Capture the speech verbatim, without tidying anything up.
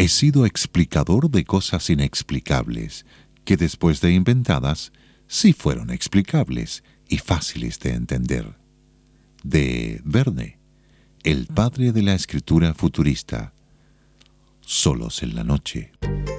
He sido explicador de cosas inexplicables, que después de inventadas, sí fueron explicables y fáciles de entender. De Verne, el padre de la escritura futurista. Solos en la noche.